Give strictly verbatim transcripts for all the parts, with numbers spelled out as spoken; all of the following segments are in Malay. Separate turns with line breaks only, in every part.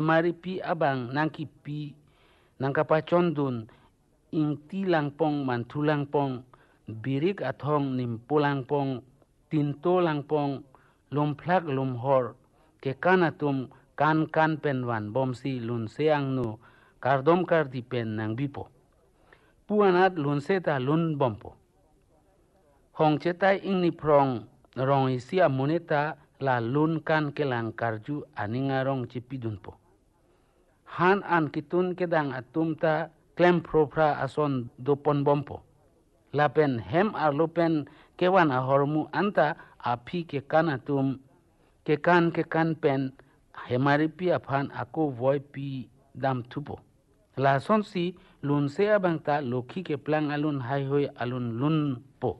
mari pi abang nangki pi nangkapa condun ing tilang pong mantulang pong birik athong nim pulang pong tinto lang pong lumplak lumhor ke kanatum kan kan penwan bomsi lun seang no kardom kar di pen nang bipo puanat lun seta lun bompo hong cetai ing ni prong rong isi amoneta la lun kan kelang karju aningarong cipidun po han an kitun kedang atumta klem propra ason dopon bompo lapen hem arlopen kewan ahormu anta api ke kanatum ke kan ke kan pen hemari pi aphan ako voi pi dam tupo la son si lun se abangta lokhi ke plang alun hai hoi alun lun po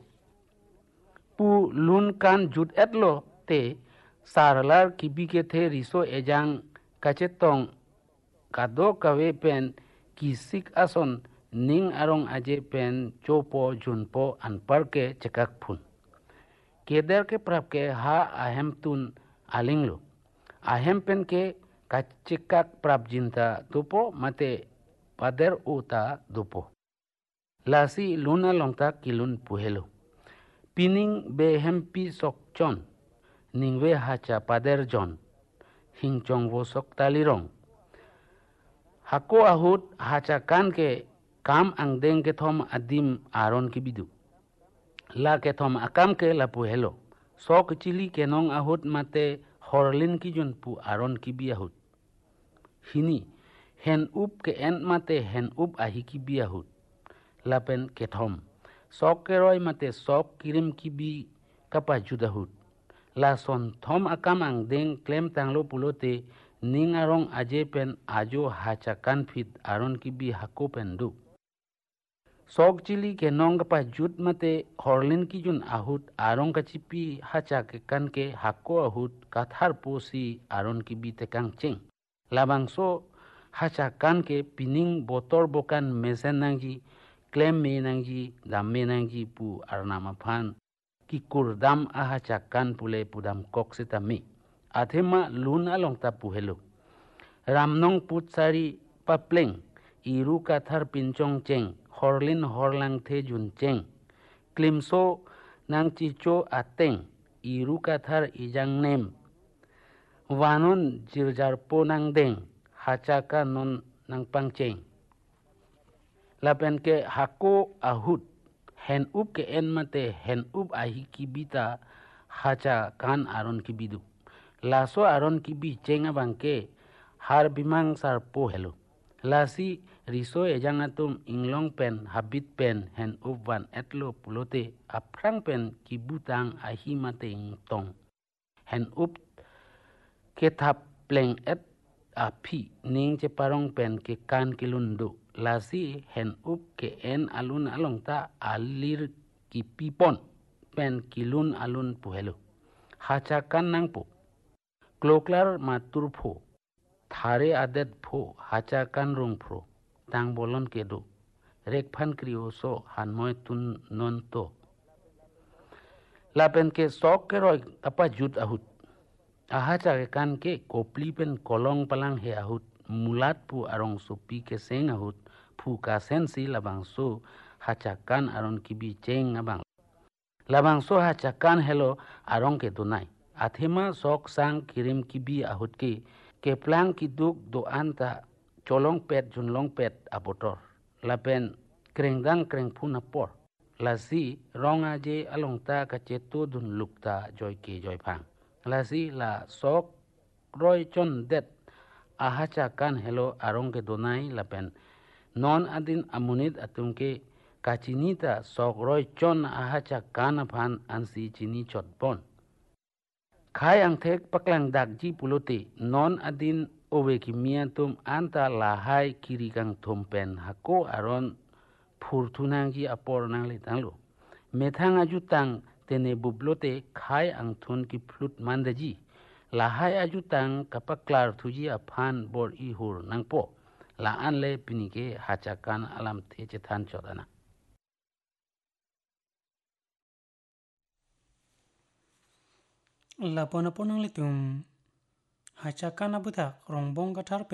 pu lun kan jut etlo te sarlar kibi ke the riso ejang kachetong kado kawe pen kisik ason ning arong aje pen chopo junpo an parke cekak pun keder ke prap ke ha ahem tun alinglo ahem pen ke kacekak prap jinta tupo mate pader uta dupo lasi luna longta kilun puhelo pining be hempi sok chon ningwe hacha pader jon hingchong wo sok talirong hako ahut hacha kan ke kam ang deng ke thom adim aron ki bidu la ke thom akam ke la puhelo sok chili ke nong ahut mate horlin ki jun pu aron ki bi ahut hini hen up ke en mate hen up ahi ki bi ahut lapen ke thom sok ke roi mate sok kirim ki bi kapa judahut la son thom akam ang deng klem tanglo pulote ning arong aje pen ajo hacha kan fit aron ki bi hako pen du sok chili ke nong kapa jut mate horlin ki jun ahut arong kachipi hacha ke kan ke hako ahut kathar posi aron ki bi tekang cheng labang so hacha kan ke pining botor bokan mesen nangji klem me nangji dam me nangji pu arnama phan ki kurdam ahacha kan pule pudam kok seta me athema lun along ta puhelo ramnong putsari papleng iru kathar pinchong cheng horlin horlang the jun cheng klimso nang chicho ateng iru kathar ijang nem wanon jirjarpo nang deng hachaka non nang pangcheng lapen ke hako ahut hen up ke en mate hen up ahi kibita hacha kan aron kibidu laso aron kibi chenga bangke har bimang sar po helo lasi riso ejang atum inglong pen habit pen hen up van etlo pulote aprang pen kibutang ahi mate tong hen up ke thap pleng et api ning che parong pen ke kan kilundo lasi hen up ke en alun along ta alir ki pipon pen kilun alun puhelo hacha kan nang po kloklar matur pho thare adet pho hacha kan rung pho tang bolon ke do rek phan kriyo so hanmoy tun non to lapen ke sok ke roi apa jut ahut ahacha ke kan ke kopli pen kolong palang he ahut mulat pu arong sopi ke seng ahut pu ka sensi labang so hachakan aron kibi cheng abang labang so hachakan helo arong ke dunai athema sok sang kirim kibi ahut ke ke plang ki duk do anta cholong pet junlong pet abotor lapen krengdang kreng phuna por lasi ronga je alongta ka cheto dun lukta joy ke joy phang lasi la sok roi chon det ahacha kan helo arong ke donai lapen non adin amunit atumke kachinita sok roi chon ahacha kan phan ansi chini chot bon khai ang thek paklang dakji pulote non adin owe kimia tum anta lahai kiri kang thompen hako aron phurthunangji apor nang le tanglo methang ajutang tene bublote khai ang thun ki flut mandaji lahai ajutang kapaklar thuji aphan bor i hur nang po la an le pinike hachakan alam the chethan chodana
la pona ponang litum hachakan abuta rongbong kathar